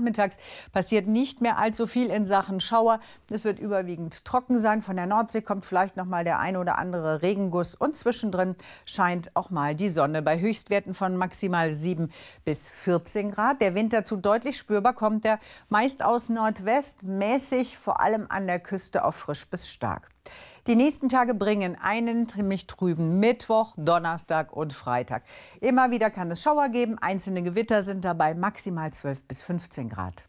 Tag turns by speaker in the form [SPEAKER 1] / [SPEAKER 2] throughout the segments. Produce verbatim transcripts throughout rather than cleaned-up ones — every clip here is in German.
[SPEAKER 1] nachmittags passiert nicht mehr allzu viel in Sachen Schauer. Es wird überwiegend trocken sein. Von der Nordsee kommt vielleicht noch mal der ein oder andere Regenguss. Und zwischendrin scheint auch mal die Sonne bei Höchstwerten von maximal sieben bis vierzehn Grad. Der Wind dazu deutlich spürbar kommt er meist aus Nordwest, mäßig, vor allem an der Küste auch frisch bis stark. Die nächsten Tage bringen einen ziemlich trüben Mittwoch, Donnerstag und Freitag. Immer wieder kann es Schauer geben, einzelne Gewitter sind dabei, maximal zwölf bis fünfzehn Grad.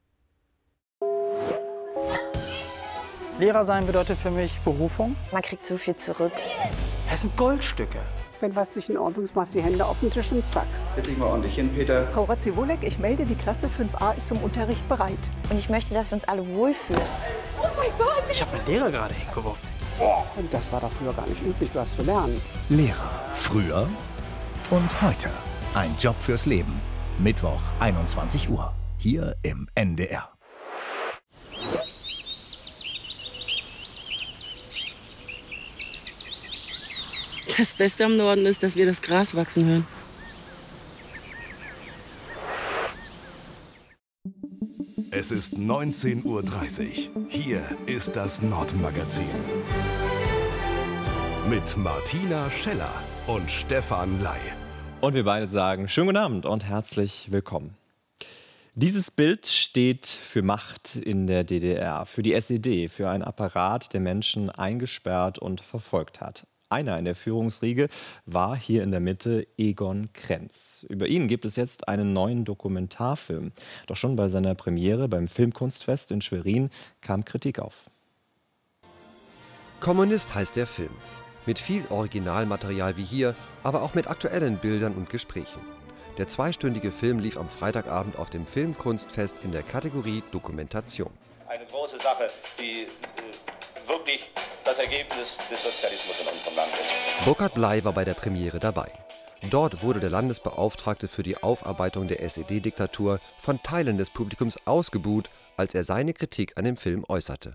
[SPEAKER 2] Lehrer sein bedeutet für mich Berufung.
[SPEAKER 3] Man kriegt so viel zurück.
[SPEAKER 4] Es sind Goldstücke.
[SPEAKER 5] Wenn was nicht in Ordnung ist, machst du die Hände auf den Tisch und zack.
[SPEAKER 6] Setz dich mal ordentlich hin, Peter.
[SPEAKER 7] Frau Ratziwolek, ich melde, die Klasse fünf a ist zum Unterricht bereit.
[SPEAKER 3] Und ich möchte, dass wir uns alle wohlfühlen.
[SPEAKER 7] Oh mein Gott!
[SPEAKER 4] Ich habe meinen Lehrer gerade hingeworfen.
[SPEAKER 5] Boah. Und das war doch früher gar nicht üblich, was zu lernen.
[SPEAKER 8] Lehrer. Früher und heute. Ein Job fürs Leben. Mittwoch, einundzwanzig Uhr. Hier im N D R.
[SPEAKER 9] Das Beste am Norden ist, dass wir das Gras wachsen hören.
[SPEAKER 10] Es ist neunzehn Uhr dreißig. Hier ist das Nordmagazin. Mit Martina Scheller und Stefan Ley.
[SPEAKER 11] Und wir beide sagen schönen guten Abend und herzlich willkommen. Dieses Bild steht für Macht in der D D R, für die S E D, für einen Apparat, der Menschen eingesperrt und verfolgt hat. Einer in der Führungsriege war hier in der Mitte Egon Krenz. Über ihn gibt es jetzt einen neuen Dokumentarfilm. Doch schon bei seiner Premiere beim Filmkunstfest in Schwerin kam Kritik auf.
[SPEAKER 12] Kommunist heißt der Film. Mit viel Originalmaterial wie hier, aber auch mit aktuellen Bildern und Gesprächen. Der zweistündige Film lief am Freitagabend auf dem Filmkunstfest in der Kategorie Dokumentation.
[SPEAKER 13] Eine große Sache, die äh, wirklich das Ergebnis des Sozialismus in unserem Land ist.
[SPEAKER 12] Burkhard Bley war bei der Premiere dabei. Dort wurde der Landesbeauftragte für die Aufarbeitung der S E D-Diktatur von Teilen des Publikums ausgebuht, als er seine Kritik an dem Film äußerte.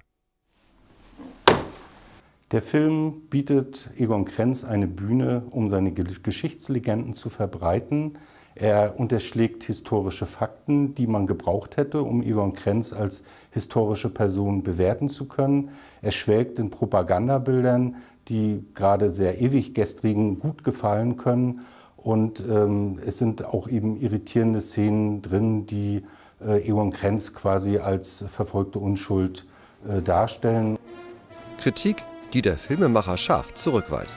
[SPEAKER 14] Der Film bietet Egon Krenz eine Bühne, um seine Geschichtslegenden zu verbreiten. Er unterschlägt historische Fakten, die man gebraucht hätte, um Egon Krenz als historische Person bewerten zu können. Er schwelgt in Propagandabildern, die gerade sehr ewiggestrigen gut gefallen können. Und ähm, es sind auch eben irritierende Szenen drin, die äh, Egon Krenz quasi als verfolgte Unschuld äh, darstellen.
[SPEAKER 12] Kritik, die der Filmemacher scharf zurückweist.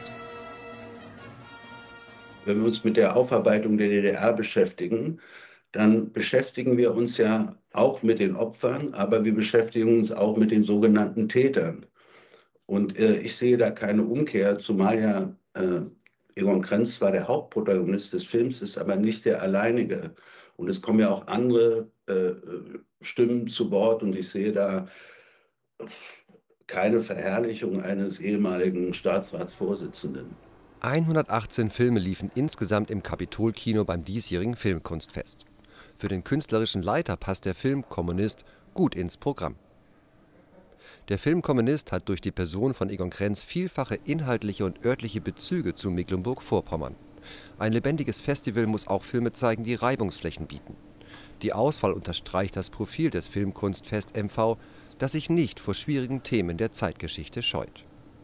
[SPEAKER 6] Wenn wir uns mit der Aufarbeitung der D D R beschäftigen, dann beschäftigen wir uns ja auch mit den Opfern, aber wir beschäftigen uns auch mit den sogenannten Tätern. Und äh, ich sehe da keine Umkehr, zumal ja äh, Egon Krenz zwar der Hauptprotagonist des Films ist, aber nicht der alleinige. Und es kommen ja auch andere äh, Stimmen zu Wort und ich sehe da keine Verherrlichung eines ehemaligen Staatsratsvorsitzenden.
[SPEAKER 12] hundertachtzehn Filme liefen insgesamt im Kapitol-Kino beim diesjährigen Filmkunstfest. Für den künstlerischen Leiter passt der Film Kommunist gut ins Programm. Der Film Kommunist hat durch die Person von Egon Krenz vielfache inhaltliche und örtliche Bezüge zu Mecklenburg-Vorpommern. Ein lebendiges Festival muss auch Filme zeigen, die Reibungsflächen bieten. Die Auswahl unterstreicht das Profil des Filmkunstfest M V, das sich nicht vor schwierigen Themen der Zeitgeschichte scheut.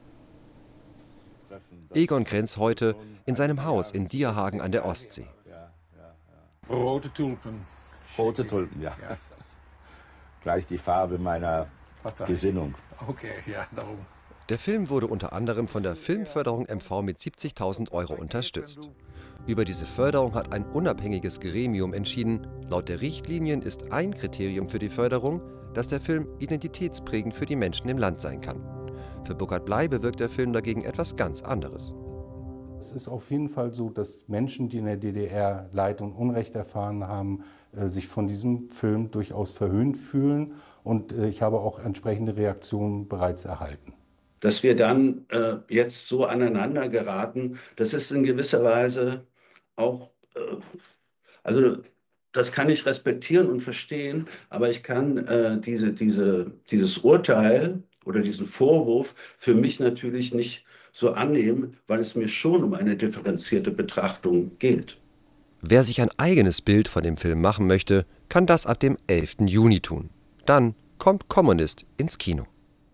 [SPEAKER 12] Egon Krenz heute in seinem Haus in Dierhagen an der Ostsee.
[SPEAKER 15] Rote Tulpen.
[SPEAKER 16] Rote Tulpen, ja. ja. Gleich die Farbe meiner Partei. Gesinnung.
[SPEAKER 15] Okay, ja, darum.
[SPEAKER 12] Der Film wurde unter anderem von der Filmförderung M V mit siebzigtausend Euro unterstützt. Über diese Förderung hat ein unabhängiges Gremium entschieden. Laut der Richtlinien ist ein Kriterium für die Förderung, dass der Film identitätsprägend für die Menschen im Land sein kann. Für Burkhard Bley bewirkt der Film dagegen etwas ganz anderes.
[SPEAKER 14] Es ist auf jeden Fall so, dass Menschen, die in der D D R Leid und Unrecht erfahren haben, sich von diesem Film durchaus verhöhnt fühlen. Und ich habe auch entsprechende Reaktionen bereits erhalten.
[SPEAKER 6] Dass wir dann äh, jetzt so aneinander geraten, das ist in gewisser Weise auch, äh, also das kann ich respektieren und verstehen, aber ich kann äh, diese, diese, dieses Urteil oder diesen Vorwurf für mich natürlich nicht so annehmen, weil es mir schon um eine differenzierte Betrachtung geht.
[SPEAKER 12] Wer sich ein eigenes Bild von dem Film machen möchte, kann das ab dem elften Juni tun. Dann kommt Kommunist ins Kino.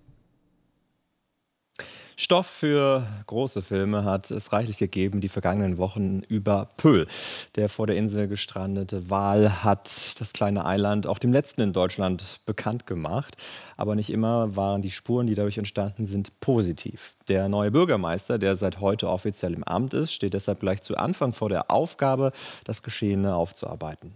[SPEAKER 11] Stoff für große Filme hat es reichlich gegeben die vergangenen Wochen über Pöhl. Der vor der Insel gestrandete Wal hat das kleine Eiland auch dem letzten in Deutschland bekannt gemacht. Aber nicht immer waren die Spuren, die dadurch entstanden sind, positiv. Der neue Bürgermeister, der seit heute offiziell im Amt ist, steht deshalb gleich zu Anfang vor der Aufgabe, das Geschehene aufzuarbeiten.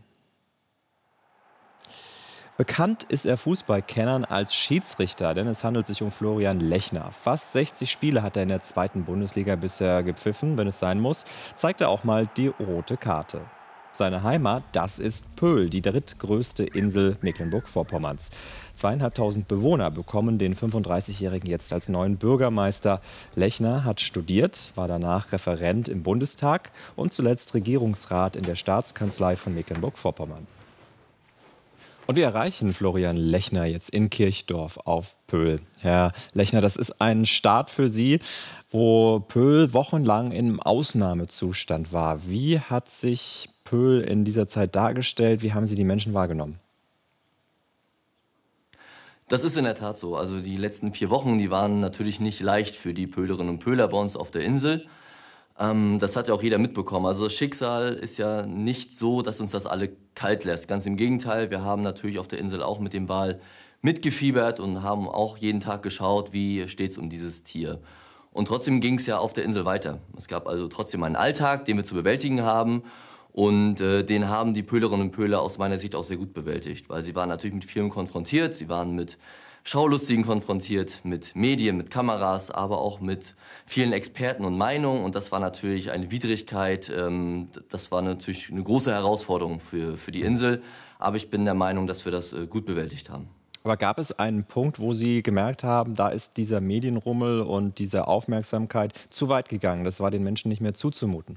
[SPEAKER 11] Bekannt ist er Fußballkennern als Schiedsrichter, denn es handelt sich um Florian Lechner. Fast sechzig Spiele hat er in der zweiten Bundesliga bisher gepfiffen, wenn es sein muss, zeigt er auch mal die rote Karte. Seine Heimat, das ist Pöhl, die drittgrößte Insel Mecklenburg-Vorpommerns. Zweieinhalbtausend Bewohner bekommen den fünfunddreißigjährigen jetzt als neuen Bürgermeister. Lechner hat studiert, war danach Referent im Bundestag und zuletzt Regierungsrat in der Staatskanzlei von Mecklenburg-Vorpommern. Und wir erreichen Florian Lechner jetzt in Kirchdorf auf Pöhl. Herr Lechner, das ist ein Start für Sie, wo Pöhl wochenlang im Ausnahmezustand war. Wie hat sich Pöhl in dieser Zeit dargestellt? Wie haben Sie die Menschen wahrgenommen?
[SPEAKER 17] Das ist in der Tat so. Also die letzten vier Wochen, die waren natürlich nicht leicht für die Pöhlerinnen und Pöhler bei uns auf der Insel. Ähm, das hat ja auch jeder mitbekommen. Also das Schicksal ist ja nicht so, dass uns das alle kalt lässt. Ganz im Gegenteil, wir haben natürlich auf der Insel auch mit dem Wal mitgefiebert und haben auch jeden Tag geschaut, wie steht es um dieses Tier. Und trotzdem ging es ja auf der Insel weiter. Es gab also trotzdem einen Alltag, den wir zu bewältigen haben. Und äh, den haben die Pöhlerinnen und Pöhler aus meiner Sicht auch sehr gut bewältigt. Weil sie waren natürlich mit vielem konfrontiert. Sie waren mit Schaulustigen konfrontiert, mit Medien, mit Kameras, aber auch mit vielen Experten und Meinungen. Und das war natürlich eine Widrigkeit. Ähm, das war natürlich eine große Herausforderung für, für die Insel. Aber ich bin der Meinung, dass wir das äh, gut bewältigt haben.
[SPEAKER 11] Aber gab es einen Punkt, wo Sie gemerkt haben, da ist dieser Medienrummel und diese Aufmerksamkeit zu weit gegangen? Das war den Menschen nicht mehr zuzumuten.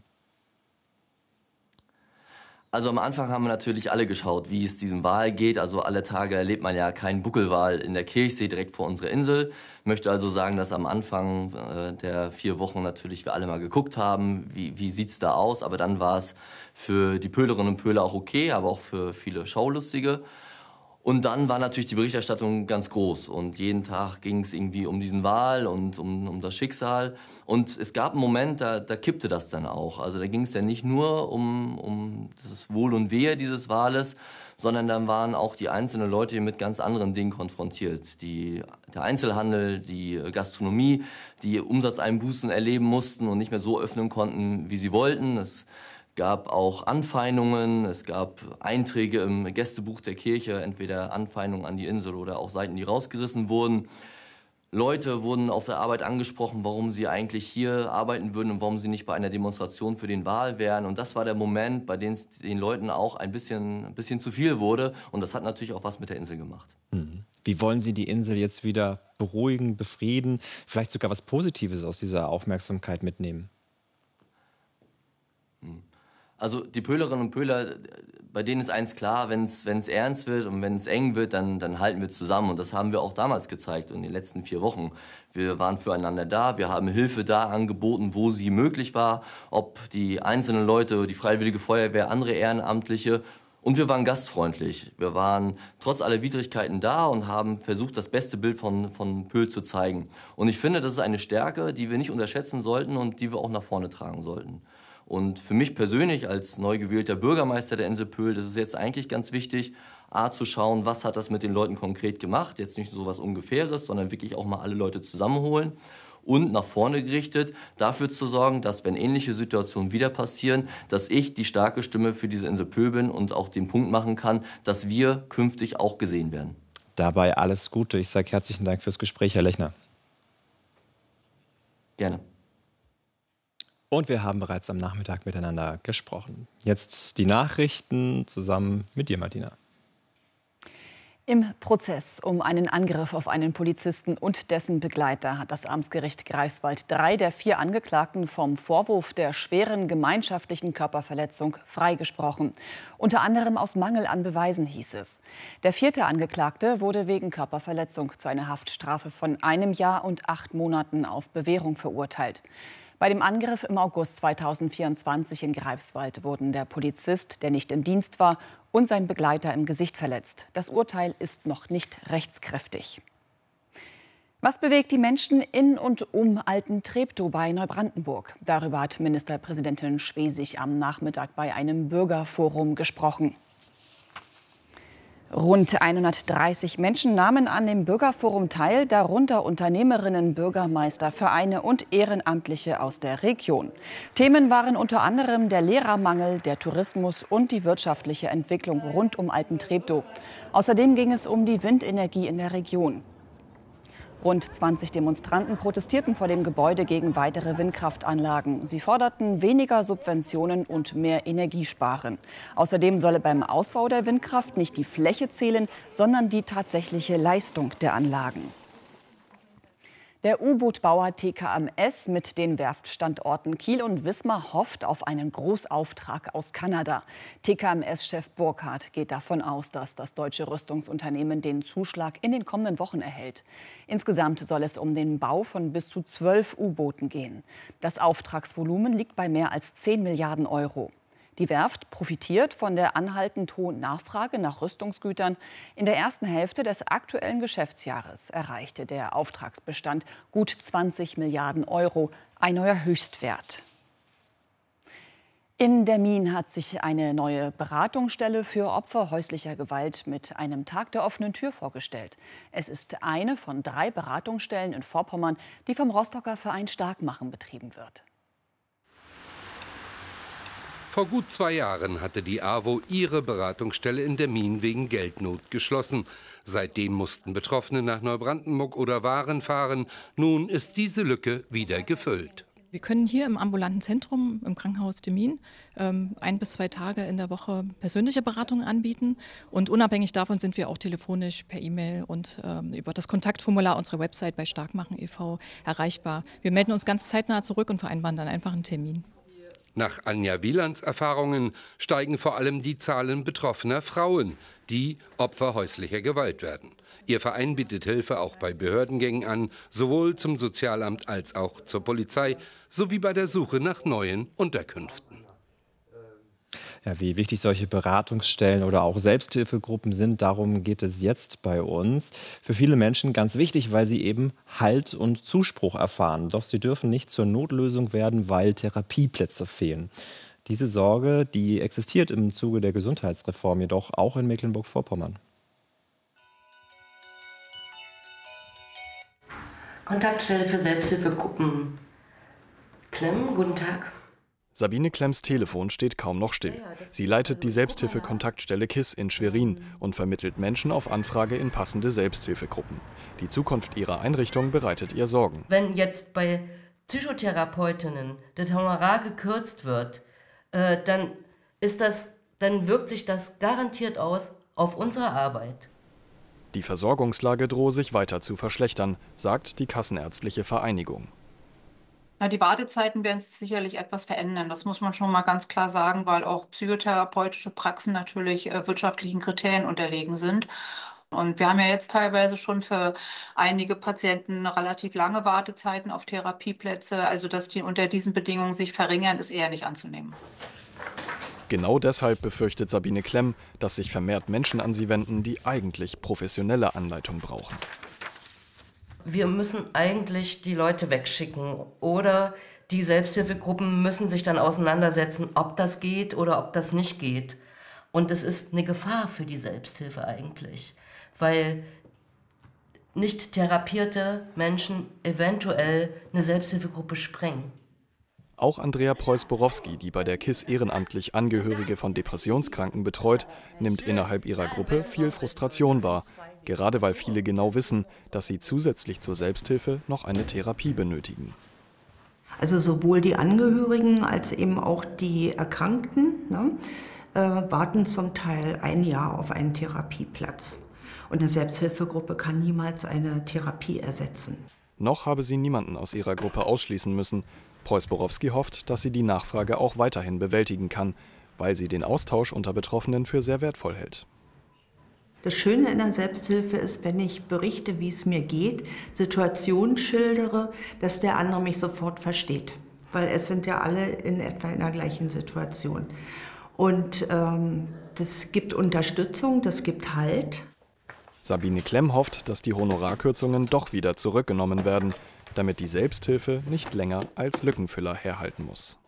[SPEAKER 17] Also am Anfang haben wir natürlich alle geschaut, wie es diesem Wal geht. Also alle Tage erlebt man ja keinen Buckelwal in der Kirchsee direkt vor unserer Insel. Ich möchte also sagen, dass am Anfang äh, der vier Wochen natürlich wir alle mal geguckt haben, wie, wie sieht es da aus. Aber dann war es für die Pöhlerinnen und Pöhler auch okay, aber auch für viele Schaulustige. Und dann war natürlich die Berichterstattung ganz groß und jeden Tag ging es irgendwie um diesen Wal und um, um das Schicksal. Und es gab einen Moment, da, da kippte das dann auch. Also da ging es ja nicht nur um, um das Wohl und Wehe dieses Wales, sondern dann waren auch die einzelnen Leute mit ganz anderen Dingen konfrontiert. Die, der Einzelhandel, die Gastronomie, die Umsatzeinbußen erleben mussten und nicht mehr so öffnen konnten, wie sie wollten. Es gab auch Anfeindungen, es gab Einträge im Gästebuch der Kirche, entweder Anfeindungen an die Insel oder auch Seiten, die rausgerissen wurden. Leute wurden auf der Arbeit angesprochen, warum sie eigentlich hier arbeiten würden und warum sie nicht bei einer Demonstration für den Wal wären. Und das war der Moment, bei dem es den Leuten auch ein bisschen, ein bisschen zu viel wurde. Und das hat natürlich auch was mit der Insel gemacht.
[SPEAKER 11] Wie wollen Sie die Insel jetzt wieder beruhigen, befrieden, vielleicht sogar was Positives aus dieser Aufmerksamkeit mitnehmen?
[SPEAKER 17] Also die Pöhlerinnen und Pöhler, bei denen ist eins klar, wenn es ernst wird und wenn es eng wird, dann, dann halten wir zusammen. Und das haben wir auch damals gezeigt in den letzten vier Wochen. Wir waren füreinander da, wir haben Hilfe da angeboten, wo sie möglich war. Ob die einzelnen Leute, die Freiwillige Feuerwehr, andere Ehrenamtliche. Und wir waren gastfreundlich. Wir waren trotz aller Widrigkeiten da und haben versucht, das beste Bild von, von Pöhl zu zeigen. Und ich finde, das ist eine Stärke, die wir nicht unterschätzen sollten und die wir auch nach vorne tragen sollten. Und für mich persönlich als neu gewählter Bürgermeister der Insel Pöhl, das ist jetzt eigentlich ganz wichtig, A, zu schauen, was hat das mit den Leuten konkret gemacht, jetzt nicht so was Ungefähres, sondern wirklich auch mal alle Leute zusammenholen und nach vorne gerichtet dafür zu sorgen, dass, wenn ähnliche Situationen wieder passieren, dass ich die starke Stimme für diese Insel Pöhl bin und auch den Punkt machen kann, dass wir künftig auch gesehen werden.
[SPEAKER 11] Dabei alles Gute. Ich sage herzlichen Dank fürs Gespräch, Herr Lechner.
[SPEAKER 17] Gerne.
[SPEAKER 11] Und wir haben bereits am Nachmittag miteinander gesprochen. Jetzt die Nachrichten zusammen mit dir, Martina.
[SPEAKER 18] Im Prozess um einen Angriff auf einen Polizisten und dessen Begleiter hat das Amtsgericht Greifswald drei der vier Angeklagten vom Vorwurf der schweren gemeinschaftlichen Körperverletzung freigesprochen. Unter anderem aus Mangel an Beweisen, hieß es. Der vierte Angeklagte wurde wegen Körperverletzung zu einer Haftstrafe von einem Jahr und acht Monaten auf Bewährung verurteilt. Bei dem Angriff im August zweitausendvierundzwanzig in Greifswald wurden der Polizist, der nicht im Dienst war, und sein Begleiter im Gesicht verletzt. Das Urteil ist noch nicht rechtskräftig. Was bewegt die Menschen in und um Alten-Treptow bei Neubrandenburg? Darüber hat Ministerpräsidentin Schwesig am Nachmittag bei einem Bürgerforum gesprochen. Rund hundertdreißig Menschen nahmen an dem Bürgerforum teil, darunter Unternehmerinnen, Bürgermeister, Vereine und Ehrenamtliche aus der Region. Themen waren unter anderem der Lehrermangel, der Tourismus und die wirtschaftliche Entwicklung rund um Alten-Treptow. Außerdem ging es um die Windenergie in der Region. Rund zwanzig Demonstranten protestierten vor dem Gebäude gegen weitere Windkraftanlagen. Sie forderten weniger Subventionen und mehr Energiesparen. Außerdem solle beim Ausbau der Windkraft nicht die Fläche zählen, sondern die tatsächliche Leistung der Anlagen. Der U-Boot-Bauer T K M S mit den Werftstandorten Kiel und Wismar hofft auf einen Großauftrag aus Kanada. T K M S-Chef Burkhardt geht davon aus, dass das deutsche Rüstungsunternehmen den Zuschlag in den kommenden Wochen erhält. Insgesamt soll es um den Bau von bis zu zwölf U-Booten gehen. Das Auftragsvolumen liegt bei mehr als zehn Milliarden Euro. Die Werft profitiert von der anhaltend hohen Nachfrage nach Rüstungsgütern. In der ersten Hälfte des aktuellen Geschäftsjahres erreichte der Auftragsbestand gut zwanzig Milliarden Euro, ein neuer Höchstwert. In Demmin hat sich eine neue Beratungsstelle für Opfer häuslicher Gewalt mit einem Tag der offenen Tür vorgestellt. Es ist eine von drei Beratungsstellen in Vorpommern, die vom Rostocker Verein Starkmachen betrieben wird.
[SPEAKER 19] Vor gut zwei Jahren hatte die A W O ihre Beratungsstelle in Demmin wegen Geldnot geschlossen. Seitdem mussten Betroffene nach Neubrandenburg oder Waren fahren. Nun ist diese Lücke wieder gefüllt.
[SPEAKER 20] Wir können hier im ambulanten Zentrum im Krankenhaus Demmin ähm, ein bis zwei Tage in der Woche persönliche Beratungen anbieten. Und unabhängig davon sind wir auch telefonisch, per E-Mail und ähm, über das Kontaktformular unserer Website bei Starkmachen e V erreichbar. Wir melden uns ganz zeitnah zurück und vereinbaren dann einfach einen Termin.
[SPEAKER 19] Nach Anja Wielands Erfahrungen steigen vor allem die Zahlen betroffener Frauen, die Opfer häuslicher Gewalt werden. Ihr Verein bietet Hilfe auch bei Behördengängen an, sowohl zum Sozialamt als auch zur Polizei, sowie bei der Suche nach neuen Unterkünften.
[SPEAKER 11] Ja, wie wichtig solche Beratungsstellen oder auch Selbsthilfegruppen sind, darum geht es jetzt bei uns. Für viele Menschen ganz wichtig, weil sie eben Halt und Zuspruch erfahren. Doch sie dürfen nicht zur Notlösung werden, weil Therapieplätze fehlen. Diese Sorge, die existiert im Zuge der Gesundheitsreform jedoch auch in Mecklenburg-Vorpommern.
[SPEAKER 21] Kontaktstelle für Selbsthilfegruppen. Klemm, guten Tag.
[SPEAKER 22] Sabine Klemms Telefon steht kaum noch still. Sie leitet die Selbsthilfe-Kontaktstelle KISS in Schwerin und vermittelt Menschen auf Anfrage in passende Selbsthilfegruppen. Die Zukunft ihrer Einrichtung bereitet ihr Sorgen.
[SPEAKER 21] Wenn jetzt bei Psychotherapeutinnen das Honorar gekürzt wird, äh, dann, ist das, dann wirkt sich das garantiert aus auf unsere Arbeit.
[SPEAKER 22] Die Versorgungslage drohe sich weiter zu verschlechtern, sagt die Kassenärztliche Vereinigung.
[SPEAKER 23] Na, die Wartezeiten werden sich sicherlich etwas verändern. Das muss man schon mal ganz klar sagen, weil auch psychotherapeutische Praxen natürlich äh, wirtschaftlichen Kriterien unterlegen sind. Und wir haben ja jetzt teilweise schon für einige Patienten relativ lange Wartezeiten auf Therapieplätze. Also dass die unter diesen Bedingungen sich verringern, ist eher nicht anzunehmen.
[SPEAKER 22] Genau deshalb befürchtet Sabine Klemm, dass sich vermehrt Menschen an sie wenden, die eigentlich professionelle Anleitung brauchen.
[SPEAKER 21] Wir müssen eigentlich die Leute wegschicken oder die Selbsthilfegruppen müssen sich dann auseinandersetzen, ob das geht oder ob das nicht geht. Und es ist eine Gefahr für die Selbsthilfe eigentlich, weil nicht therapierte Menschen eventuell eine Selbsthilfegruppe sprengen.
[SPEAKER 22] Auch Andrea Preuß-Borowski, die bei der KISS ehrenamtlich Angehörige von Depressionskranken betreut, nimmt innerhalb ihrer Gruppe viel Frustration wahr. Gerade weil viele genau wissen, dass sie zusätzlich zur Selbsthilfe noch eine Therapie benötigen.
[SPEAKER 24] Also sowohl die Angehörigen als eben auch die Erkrankten, ne, äh, warten zum Teil ein Jahr auf einen Therapieplatz. Und eine Selbsthilfegruppe kann niemals eine Therapie ersetzen.
[SPEAKER 22] Noch habe sie niemanden aus ihrer Gruppe ausschließen müssen. Preuß-Borowski hofft, dass sie die Nachfrage auch weiterhin bewältigen kann, weil sie den Austausch unter Betroffenen für sehr wertvoll hält.
[SPEAKER 24] Das Schöne in der Selbsthilfe ist, wenn ich berichte, wie es mir geht, Situationen schildere, dass der andere mich sofort versteht. weil es sind ja alle in etwa in der gleichen Situation. Und ähm, das gibt Unterstützung, das gibt Halt.
[SPEAKER 22] Sabine Klemm hofft, dass die Honorarkürzungen doch wieder zurückgenommen werden, damit die Selbsthilfe nicht länger als Lückenfüller herhalten muss.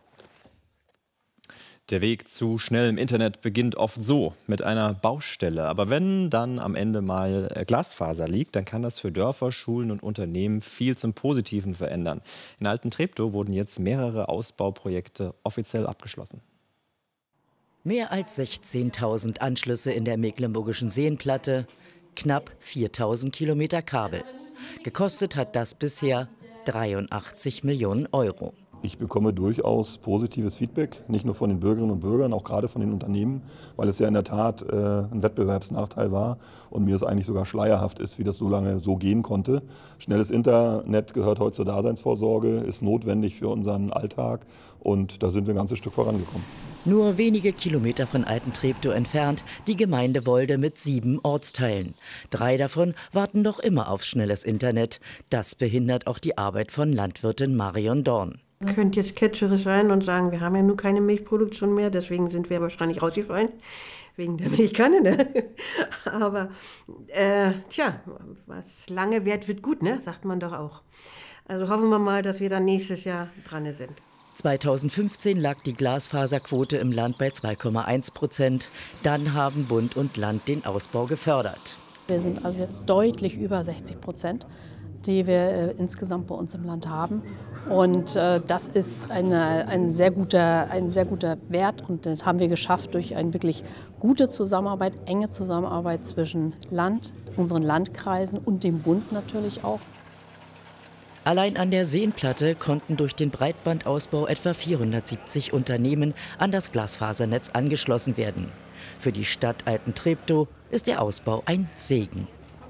[SPEAKER 11] Der Weg zu schnellem Internet beginnt oft so, mit einer Baustelle. Aber wenn dann am Ende mal Glasfaser liegt, dann kann das für Dörfer, Schulen und Unternehmen viel zum Positiven verändern. In Alten-Treptow wurden jetzt mehrere Ausbauprojekte offiziell abgeschlossen.
[SPEAKER 1] Mehr als sechzehntausend Anschlüsse in der Mecklenburgischen Seenplatte, knapp viertausend Kilometer Kabel. Gekostet hat das bisher dreiundachtzig Millionen Euro.
[SPEAKER 2] Ich bekomme durchaus positives Feedback, nicht nur von den Bürgerinnen und Bürgern, auch gerade von den Unternehmen, weil es ja in der Tat äh, ein Wettbewerbsnachteil war und mir es eigentlich sogar schleierhaft ist, wie das so lange so gehen konnte. Schnelles Internet gehört heute zur Daseinsvorsorge, ist notwendig für unseren Alltag und da sind wir ein ganzes Stück vorangekommen.
[SPEAKER 1] Nur wenige Kilometer von Alten-Treptow entfernt die Gemeinde Wolde mit sieben Ortsteilen. Drei davon warten noch immer auf schnelles Internet. Das behindert auch die Arbeit von Landwirtin Marion Dorn.
[SPEAKER 3] Könnte jetzt ketscherisch sein und sagen, wir haben ja nun keine Milchproduktion mehr, deswegen sind wir wahrscheinlich rausgefallen, wegen der Milchkanne. Ne? Aber äh, tja, was lange währt, wird gut, ne? Sagt man doch auch. Also hoffen wir mal, dass wir dann nächstes Jahr dran sind.
[SPEAKER 1] zweitausendfünfzehn lag die Glasfaserquote im Land bei zwei Komma eins Prozent. Dann haben Bund und Land den Ausbau gefördert.
[SPEAKER 7] Wir sind also jetzt deutlich über sechzig Prozent, die wir äh, insgesamt bei uns im Land haben. Und äh, das ist eine, ein, sehr guter, ein sehr guter Wert und das haben wir geschafft durch eine wirklich gute Zusammenarbeit, enge Zusammenarbeit zwischen Land, unseren Landkreisen und dem Bund natürlich auch.
[SPEAKER 1] Allein an der Seenplatte konnten durch den Breitbandausbau etwa vierhundertsiebzig Unternehmen an das Glasfasernetz angeschlossen werden. Für die Stadt Alten-Treptow ist der Ausbau ein Segen.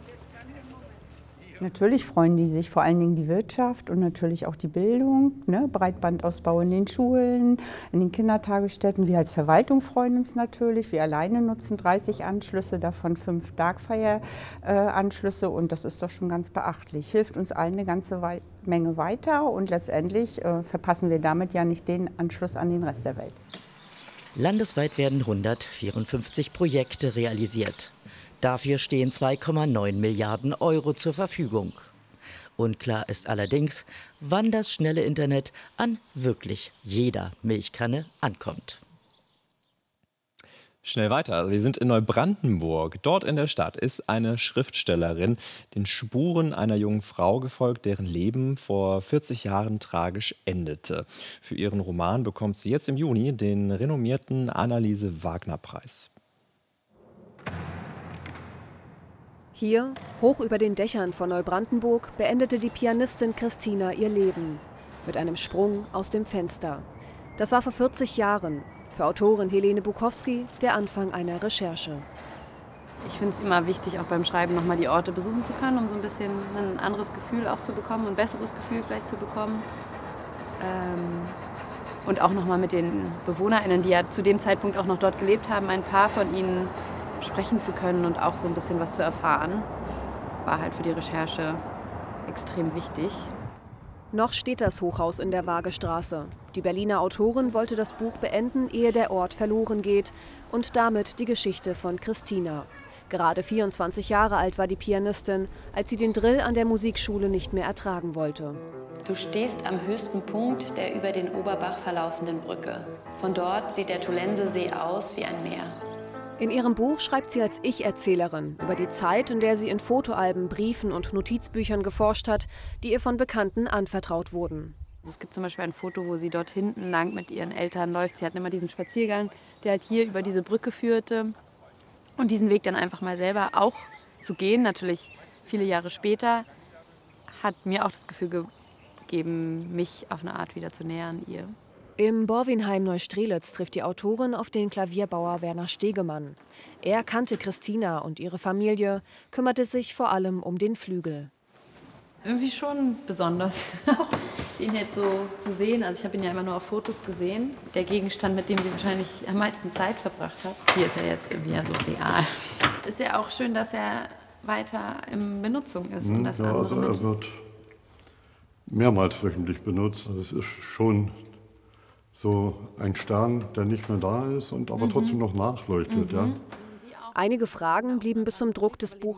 [SPEAKER 25] Natürlich freuen die sich, vor allen Dingen die Wirtschaft und natürlich auch die Bildung, ne? Breitbandausbau in den Schulen, in den Kindertagesstätten. Wir als Verwaltung freuen uns natürlich. Wir alleine nutzen dreißig Anschlüsse, davon fünf Darkfire-Anschlüsse und das ist doch schon ganz beachtlich. Hilft uns allen eine ganze Wei- Menge weiter und letztendlich äh, verpassen wir damit ja nicht den Anschluss an den Rest der Welt.
[SPEAKER 1] Landesweit werden hundertvierundfünfzig Projekte realisiert. Dafür stehen zwei Komma neun Milliarden Euro zur Verfügung. Unklar ist allerdings, wann das schnelle Internet an wirklich jeder Milchkanne ankommt.
[SPEAKER 11] Schnell weiter. Wir sind in Neubrandenburg. Dort in der Stadt ist eine Schriftstellerin den Spuren einer jungen Frau gefolgt, deren Leben vor vierzig Jahren tragisch endete. Für ihren Roman bekommt sie jetzt im Juni den renommierten Anneliese-Wagner-Preis.
[SPEAKER 26] Hier, hoch über den Dächern von Neubrandenburg, beendete die Pianistin Christina ihr Leben. Mit einem Sprung aus dem Fenster. Das war vor vierzig Jahren. Für Autorin Helene Bukowski der Anfang einer Recherche.
[SPEAKER 27] Ich finde es immer wichtig, auch beim Schreiben nochmal die Orte besuchen zu können, um so ein bisschen ein anderes Gefühl auch zu bekommen, ein besseres Gefühl vielleicht zu bekommen. Ähm und auch nochmal mit den BewohnerInnen, die ja zu dem Zeitpunkt auch noch dort gelebt haben, ein paar von ihnen sprechen zu können und auch so ein bisschen was zu erfahren, war halt für die Recherche extrem wichtig.
[SPEAKER 26] Noch steht das Hochhaus in der Waagestraße. Die Berliner Autorin wollte das Buch beenden, ehe der Ort verloren geht und damit die Geschichte von Christina. Gerade vierundzwanzig Jahre alt war die Pianistin, als sie den Drill an der Musikschule nicht mehr ertragen wollte.
[SPEAKER 27] Du stehst am höchsten Punkt der über den Oberbach verlaufenden Brücke. Von dort sieht der Tolensesee aus wie ein Meer.
[SPEAKER 26] In ihrem Buch schreibt sie als Ich-Erzählerin über die Zeit, in der sie in Fotoalben, Briefen und Notizbüchern geforscht hat, die ihr von Bekannten anvertraut wurden.
[SPEAKER 27] Es gibt zum Beispiel ein Foto, wo sie dort hinten lang mit ihren Eltern läuft. Sie hatten immer diesen Spaziergang, der halt hier über diese Brücke führte. Und diesen Weg dann einfach mal selber auch zu gehen, natürlich viele Jahre später, hat mir auch das Gefühl gegeben, mich auf eine Art wieder zu nähern ihr.
[SPEAKER 26] Im Borwinheim Neustrelitz trifft die Autorin auf den Klavierbauer Werner Stegemann. Er kannte Christina und ihre Familie, kümmerte sich vor allem um den Flügel.
[SPEAKER 27] Irgendwie schon besonders, ihn jetzt so zu sehen. Also ich habe ihn ja immer nur auf Fotos gesehen. Der Gegenstand, mit dem sie wahrscheinlich am meisten Zeit verbracht hat. Hier ist er jetzt irgendwie ja so real. Ist ja auch schön, dass er weiter in Benutzung ist. Und dass
[SPEAKER 28] ja,
[SPEAKER 27] andere
[SPEAKER 28] also er
[SPEAKER 27] Menschen
[SPEAKER 28] wird mehrmals wöchentlich benutzt. Das ist schon
[SPEAKER 4] so ein Stern, der nicht mehr da ist und aber
[SPEAKER 26] Mhm.
[SPEAKER 4] trotzdem noch nachleuchtet.
[SPEAKER 26] Mhm.
[SPEAKER 4] Ja.
[SPEAKER 26] Einige Fragen blieben bis zum Druck des Buches